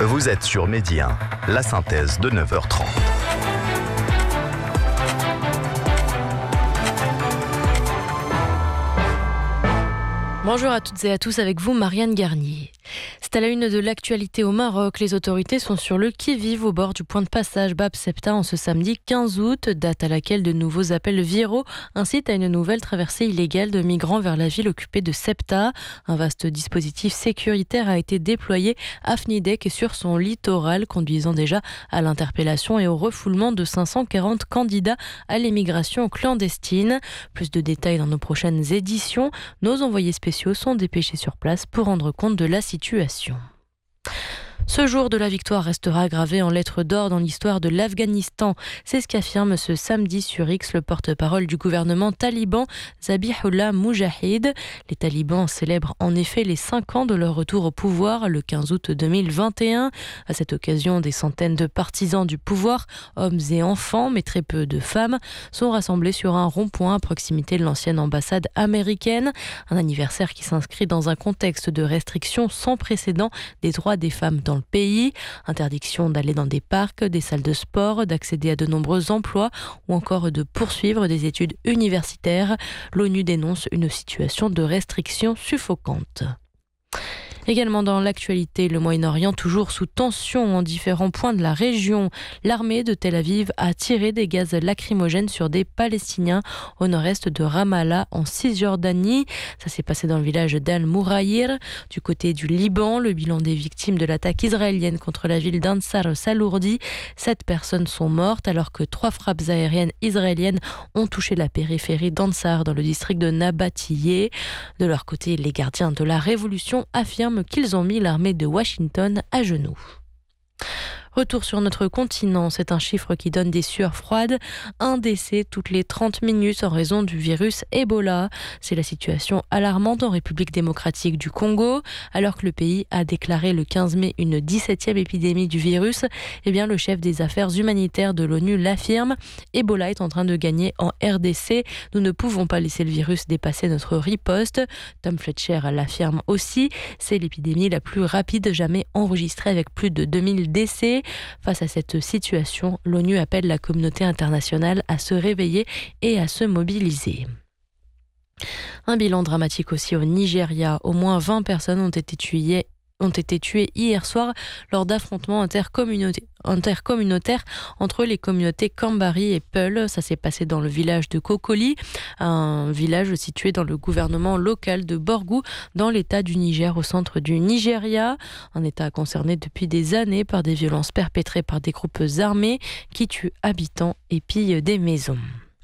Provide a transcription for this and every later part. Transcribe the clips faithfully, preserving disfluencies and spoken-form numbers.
Vous êtes sur Midi un, la synthèse de neuf heures trente. Bonjour à toutes et à tous, avec vous Marianne Garnier. C'est à la une de l'actualité au Maroc. Les autorités sont sur le qui-vive au bord du point de passage Bab Septa en ce samedi quinze août, date à laquelle de nouveaux appels viraux incitent à une nouvelle traversée illégale de migrants vers la ville occupée de Septa. Un vaste dispositif sécuritaire a été déployé à Fnidek et sur son littoral, conduisant déjà à l'interpellation et au refoulement de cinq cent quarante candidats à l'émigration clandestine. Plus de détails dans nos prochaines éditions. Nos envoyés spéciaux sont dépêchés sur place pour rendre compte de la situation. Ce jour de la victoire restera gravé en lettres d'or dans l'histoire de l'Afghanistan. C'est ce qu'affirme ce samedi sur X le porte-parole du gouvernement taliban, Zabihullah Mujahid. Les talibans célèbrent en effet les cinq ans de leur retour au pouvoir le quinze août deux mille vingt et un. À cette occasion, des centaines de partisans du pouvoir, hommes et enfants, mais très peu de femmes, sont rassemblés sur un rond-point à proximité de l'ancienne ambassade américaine. Un anniversaire qui s'inscrit dans un contexte de restrictions sans précédent des droits des femmes dans le pays. Interdiction d'aller dans des parcs, des salles de sport, d'accéder à de nombreux emplois ou encore de poursuivre des études universitaires. L'ONU dénonce une situation de restriction suffocante. Également dans l'actualité, le Moyen-Orient toujours sous tension en différents points de la région. L'armée de Tel Aviv a tiré des gaz lacrymogènes sur des Palestiniens au nord-est de Ramallah en Cisjordanie. Ça s'est passé dans le village d'Al-Mouraïr. Du côté du Liban, le bilan des victimes de l'attaque israélienne contre la ville d'Ansar s'alourdit. Sept personnes sont mortes alors que trois frappes aériennes israéliennes ont touché la périphérie d'Ansar dans le district de Nabatiyeh. De leur côté, les gardiens de la révolution affirment qu'ils ont mis l'armée de Washington à genoux. Retour sur notre continent, c'est un chiffre qui donne des sueurs froides. Un décès toutes les trente minutes en raison du virus Ebola. C'est la situation alarmante en République démocratique du Congo. Alors que le pays a déclaré le quinze mai une dix-septième épidémie du virus, eh bien le chef des affaires humanitaires de l'ONU l'affirme. Ebola est en train de gagner en R D C. Nous ne pouvons pas laisser le virus dépasser notre riposte. Tom Fletcher l'affirme aussi. C'est l'épidémie la plus rapide jamais enregistrée avec plus de deux mille décès. Face à cette situation, l'ONU appelle la communauté internationale à se réveiller et à se mobiliser. Un bilan dramatique aussi au Nigeria. Au moins vingt personnes ont été tuées ont été tués hier soir lors d'affrontements intercommunautaires intercommunautaires entre les communautés Kambari et Peul. Ça s'est passé dans le village de Kokoli, un village situé dans le gouvernement local de Borgu, dans l'état du Niger, au centre du Nigeria. Un état concerné depuis des années par des violences perpétrées par des groupes armés qui tuent habitants et pillent des maisons.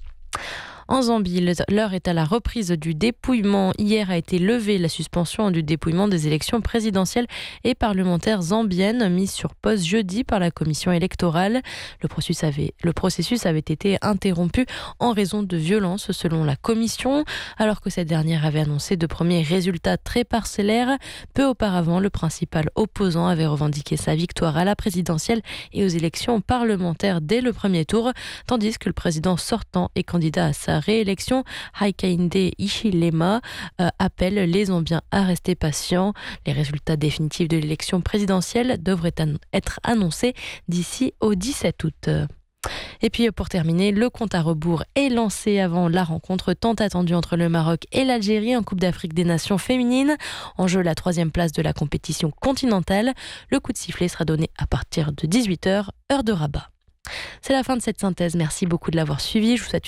En Zambie, l'heure est à la reprise du dépouillement. Hier a été levée la suspension du dépouillement des élections présidentielles et parlementaires zambiennes mises sur pause jeudi par la commission électorale. Le processus avait, le processus avait été interrompu en raison de violences selon la commission, alors que cette dernière avait annoncé de premiers résultats très parcellaires. Peu auparavant, le principal opposant avait revendiqué sa victoire à la présidentielle et aux élections parlementaires dès le premier tour, tandis que le président sortant et candidat à sa réélection, Hakainde Hichilema, euh, appelle les Zambiens à rester patients. Les résultats définitifs de l'élection présidentielle devraient an- être annoncés d'ici au dix-sept août. Et puis pour terminer, le compte à rebours est lancé avant la rencontre tant attendue entre le Maroc et l'Algérie en Coupe d'Afrique des Nations féminines. En jeu, la troisième place de la compétition continentale. Le coup de sifflet sera donné à partir de dix-huit heures, heure de Rabat. C'est la fin de cette synthèse. Merci beaucoup de l'avoir suivi. Je vous souhaite